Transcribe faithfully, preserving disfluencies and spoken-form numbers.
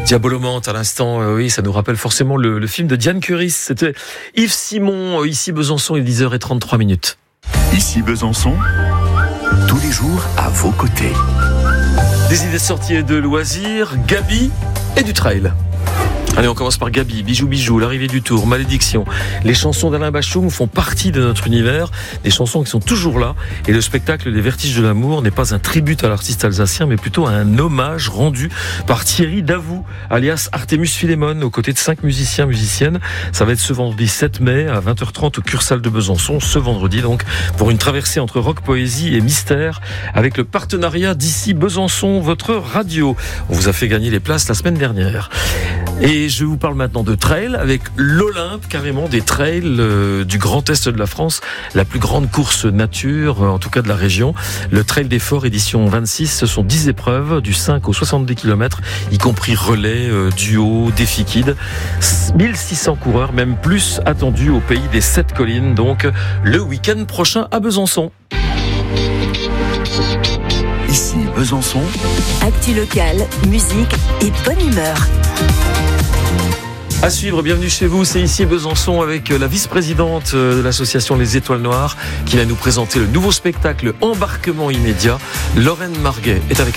Diabolomante à l'instant, euh, oui, ça nous rappelle forcément le, le film de Diane Curis. C'était Yves Simon, euh, ici Besançon, il est dix heures trente-trois minutes. Ici Besançon, tous les jours à vos côtés. Des idées sorties et de loisirs, Gabi et du trail. Allez, on commence par Gabi, Bijou Bijou, l'arrivée du tour, Malédiction. Les chansons d'Alain Bachung font partie de notre univers, des chansons qui sont toujours là. Et le spectacle des Vertiges de l'amour n'est pas un tribut à l'artiste alsacien, mais plutôt un hommage rendu par Thierry Davout, alias Artemus Philémon, aux côtés de cinq musiciens, musiciennes. Ça va être ce vendredi sept mai à vingt heures trente au Cursal de Besançon, ce vendredi donc, pour une traversée entre rock, poésie et mystère, avec le partenariat d'ici Besançon, votre radio. On vous a fait gagner les places la semaine dernière. Et je vous parle maintenant de trail avec l'Olympe, carrément des trails euh, du Grand Est de la France, la plus grande course nature, euh, en tout cas de la région. Le Trail des Forts édition vingt-six, ce sont dix épreuves du cinq au soixante-dix kilomètres, y compris relais, euh, duo, défi kid. mille six cents coureurs, même plus attendus au pays des sept collines, donc le week-end prochain à Besançon. Ici Besançon, actu locale, musique et bonne humeur. À suivre, bienvenue chez vous, c'est ici Besançon avec la vice-présidente de l'association Les Étoiles Noires qui va nous présenter le nouveau spectacle Embarquement immédiat. Lorraine Marguet est avec